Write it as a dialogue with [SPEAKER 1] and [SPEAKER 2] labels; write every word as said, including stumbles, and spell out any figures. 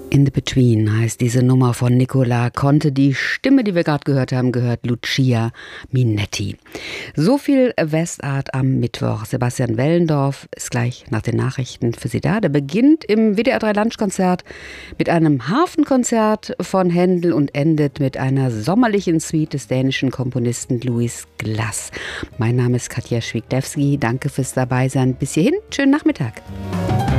[SPEAKER 1] In the Between heißt diese Nummer von Nicola Conte. Die Stimme, die wir gerade gehört haben, gehört Lucia Minetti. So viel Westart am Mittwoch. Sebastian Wellendorf ist gleich nach den Nachrichten für Sie da. Der beginnt im W D R drei Lunchkonzert mit einem Hafenkonzert von Händel und endet mit einer sommerlichen Suite des dänischen Komponisten Louis Glass. Mein Name ist Katja Schwiglewski. Danke fürs Dabeisein. Bis hierhin, schönen Nachmittag.